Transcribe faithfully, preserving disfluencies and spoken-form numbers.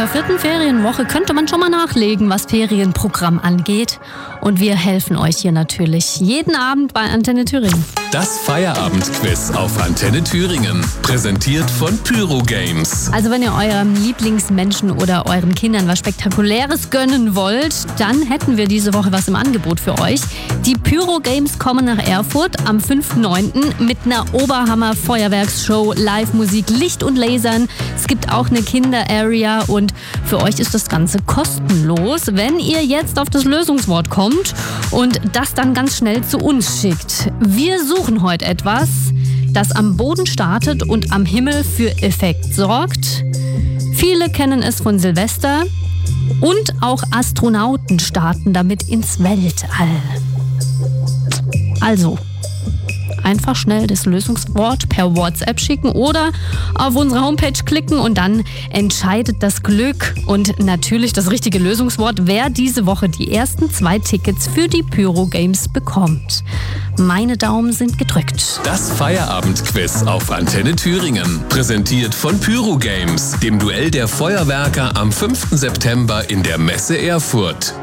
der vierten Ferienwoche könnte man schon mal nachlegen, was Ferienprogramm angeht. Und wir helfen euch hier natürlich jeden Abend bei Antenne Thüringen. Das Feierabendquiz auf Antenne Thüringen. Präsentiert von Pyro Games. Also wenn ihr eurem Lieblingsmenschen oder euren Kindern was Spektakuläres gönnen wollt, dann hätten wir diese Woche was im Angebot für euch. Die Pyro Games kommen nach Erfurt am fünften neunten mit einer Oberhammer-Feuerwerksshow, Live-Musik, Licht und Lasern. Es gibt auch eine Kinder-Area und für euch ist das Ganze kostenlos, wenn ihr jetzt auf das Lösungswort kommt und das dann ganz schnell zu uns schickt. Wir suchen heute etwas, das am Boden startet und am Himmel für Effekt sorgt. Viele kennen es von Silvester und auch Astronauten starten damit ins Weltall. Also, einfach schnell das Lösungswort per WhatsApp schicken oder auf unsere Homepage klicken und dann entscheidet das Glück und natürlich das richtige Lösungswort, wer diese Woche die ersten zwei Tickets für die Pyro Games bekommt. Meine Daumen sind gedrückt. Das Feierabendquiz auf Antenne Thüringen. Präsentiert von Pyro Games, dem Duell der Feuerwerker am fünften September in der Messe Erfurt.